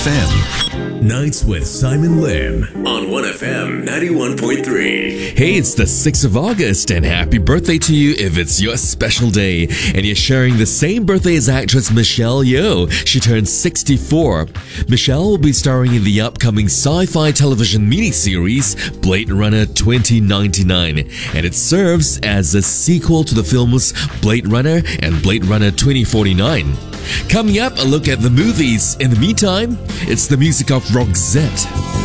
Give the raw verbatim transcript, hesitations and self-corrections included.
F M. Nights with Simon Lim on one F M ninety-one point three. Hey, it's the sixth of August and happy birthday to you if it's your special day. And you're sharing the same birthday as actress Michelle Yeoh. She turned sixty-four. Michelle will be starring in the upcoming sci-fi television miniseries Blade Runner twenty ninety-nine. And it serves as a sequel to the films Blade Runner and Blade Runner twenty forty-nine. Coming up, a look at the movies. In the meantime, it's the music of Roxette.